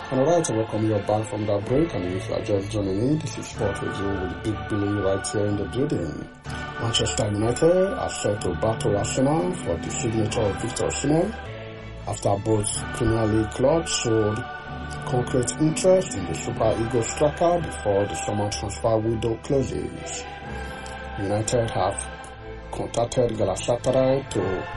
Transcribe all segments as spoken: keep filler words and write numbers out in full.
And alright, to welcome you back from that break, and if you are just joining in, this is Sport Review with Big Billy right here in the building. Manchester United are set to battle Arsenal for the signature of Victor Osimhen after both Premier League clubs showed concrete interest in the Super Eagles striker before the summer transfer window closes. United have contacted Galatasaray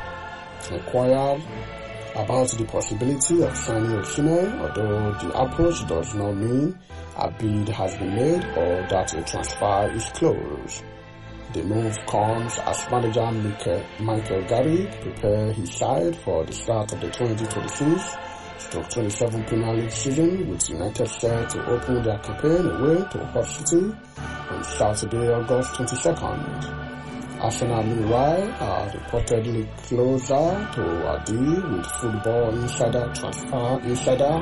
to inquire about the possibility of signing Osimhen, although the approach does not mean a bid has been made or that a transfer is closed. The move comes as manager Michael, Michael Carrick prepares his side for the start of the twenty twenty-six twenty-seven Premier League season, with United set to open their campaign away to Hull City on Saturday, August twenty-second. Arsenal, meanwhile, are reportedly closer to a deal with Football Insider Transfer Insider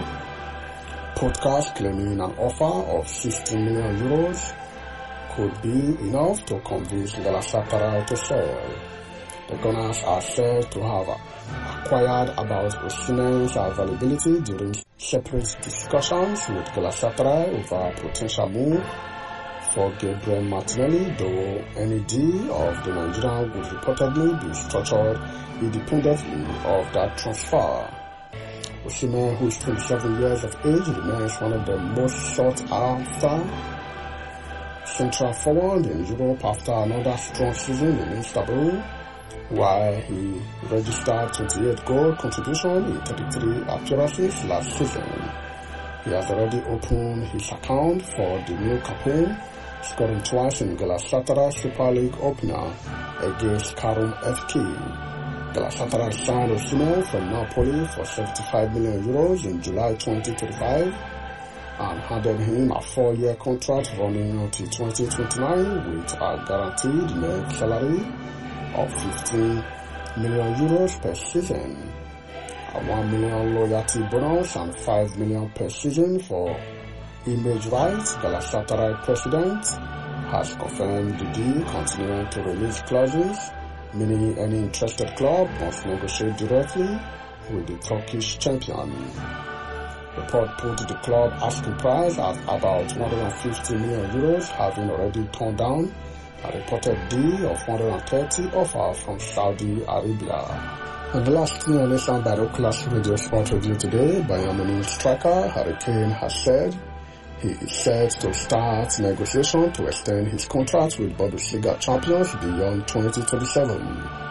podcast claiming an offer of sixty million euros could be enough to convince Galatasaray to sell. The Gunners are said to have acquired about Osimhen's availability during separate discussions with Galatasaray over a potential move for Gabriel Martinelli, though any deal of the Nigerian would reportedly be structured independently of that transfer. Osimhen, who is twenty-seven years of age, remains one of the most sought after central forward in Europe after another strong season in Istanbul, while he registered twenty-eight goal contribution in thirty-three appearances last season. He has already opened his account for the new campaign, scoring twice in Galatasaray Super League opener against Karun F K. Galatasaray signed Osimhen from Napoli for seventy-five million euros in July twenty twenty-five and handed him a four-year contract running until twenty twenty-nine with a guaranteed net salary of fifteen million euros per season, a one million loyalty bonus and five million per season for image rights. Galatasaray president has confirmed the deal, continuing to release clauses, meaning any interested club must negotiate directly with the Turkish champion. Report put the club asking price at about one hundred fifty million euros, having already turned down a reported deal of one hundred thirty offer from Saudi Arabia. And the last thing on this by the Class Radio Sport Review today, Bayern Munich striker Harry Kane has said he is set to start negotiation to extend his contract with Bundesliga champions beyond twenty twenty-seven.